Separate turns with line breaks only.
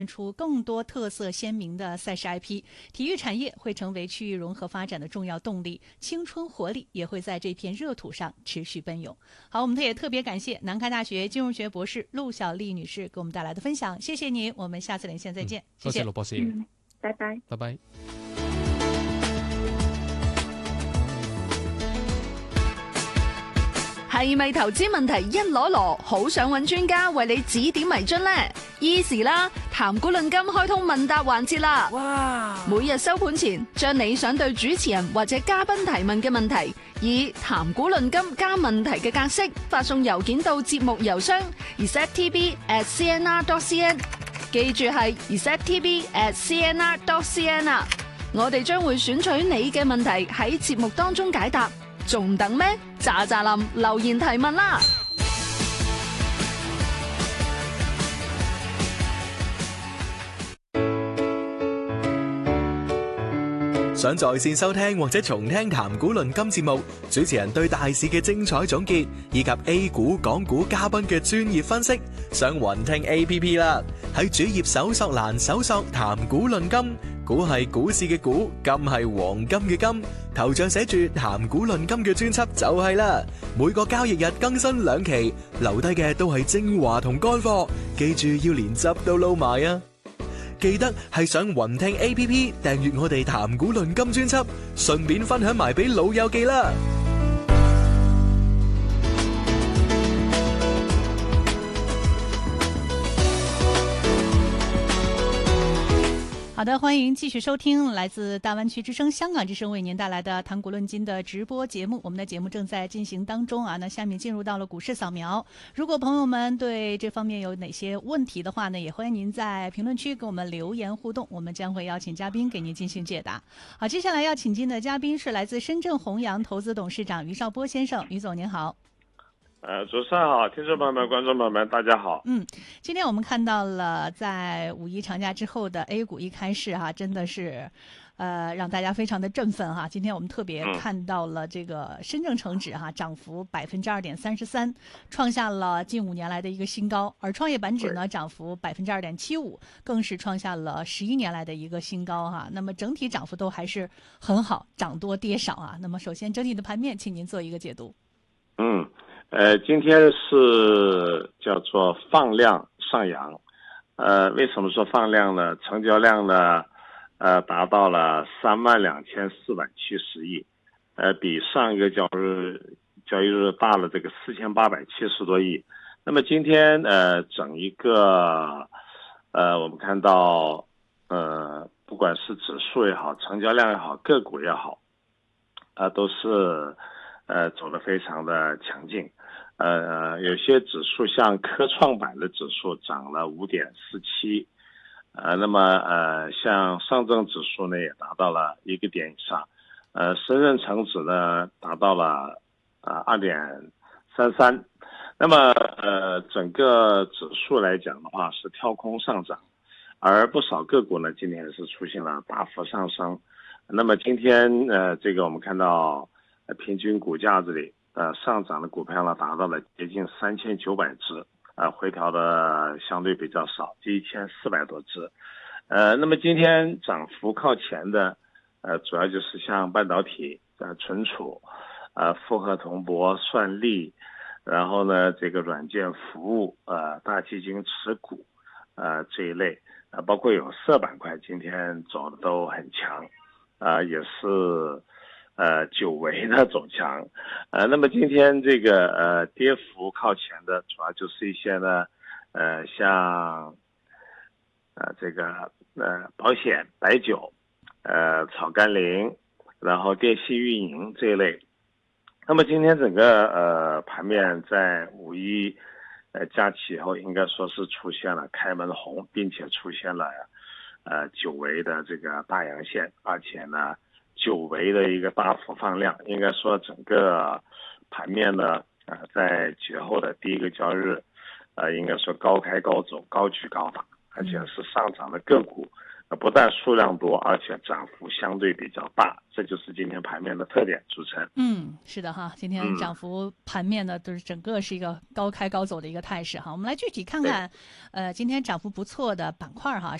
出更多特色鲜明的赛事 IP， 体育产业会成为区域融合发展的重要动力，青春活力也会在这片热土上持续奔涌。好，我们也特别感谢南开大学金融学博士陆小丽女士给我们带来的分享，谢谢您，我们下次连线再见。谢谢
陆博士，
拜拜，
拜拜。
係咪投資問題一籮籮，好想揾專家為你指點迷津呢？ Easy 啦，談股論金開通問答環節啦！哇！每日收盤前，將你想對主持人或者嘉賓提問嘅問題，以談股論金加問題嘅格式發送郵件到節目郵箱 receptv@cnr.cn， 記住係 receptv@cnr.cn 啊！我哋將會選取你嘅問題喺節目當中解答。仲等咩？喳喳林留言提問啦！
想在線收聽或者重聽談股論金節目，主持人對大市嘅精彩總結，以及 A 股、港股嘉賓嘅專業分析，上雲聽 APP 啦。喺主頁搜索欄搜索談股論金，股係股市嘅股，金係黃金嘅金，頭像寫住談股論金嘅專輯就係啦。每個交易日更新2期，留低嘅都係精華同乾貨，記住要連汁都撈埋啊！記得係上雲聽 APP 訂閱我哋談股論金專輯，順便分享埋俾老友記啦。
好的，欢迎继续收听来自大湾区之声、香港之声为您带来的谈股论金的直播节目。我们的节目正在进行当中啊。那下面进入到了股市扫描。如果朋友们对这方面有哪些问题的话呢，也欢迎您在评论区给我们留言互动，我们将会邀请嘉宾给您进行解答。好，接下来要请进的嘉宾是来自深圳弘扬投资董事长于绍波先生，于总您好。
主持人好，听众朋友们、观众朋友们，大家好。
今天我们看到了在五一长假之后的 A 股一开市哈，真的是让大家非常的振奋哈。今天我们特别看到了这个深证成指哈涨幅2.33%，创下了近5年来的一个新高，而创业板指呢涨幅2.75%，更是创下了11年来的一个新高哈。那么整体涨幅都还是很好，涨多跌少啊。那么首先整体的盘面，请您做一个解读。
今天是叫做放量上扬，为什么说放量呢？成交量呢，达到了32470亿，比上一个交易日大了这个4870多亿。那么今天整一个我们看到不管是指数也好，成交量也好，个股也好，都是走得非常的强劲。有些指数像科创板的指数涨了5.47%，那么像上证指数呢也达到了1个点以上，深圳成指呢达到了2.33%。那么整个指数来讲的话是跳空上涨，而不少个股呢今天是出现了大幅上升。那么今天这个我们看到平均股价这里上涨的股票呢达到了接近3900只，回调的相对比较少，1400多只。那么今天涨幅靠前的主要就是像半导体、存储、复合铜箔、算力，然后呢这个软件服务、大基金持股这一类，包括有色板块今天走的都很强，也是久违的走强。那么今天这个跌幅靠前的主要就是一些呢像这个保险、白酒、草甘膦，然后电信运营这一类。那么今天整个盘面在五一假期以后应该说是出现了开门红，并且出现了久违的这个大阳线，而且呢久违的一个大幅放量。应该说整个盘面呢在节后的第一个交易日应该说高开高走，高举高打，而且是上涨的个股不但数量多，而且涨幅相对比较大，这就是今天盘面的特点。主持人，
是的哈，今天涨幅盘面呢，都是整个是一个高开高走的一个态势哈。我们来具体看看，今天涨幅不错的板块哈。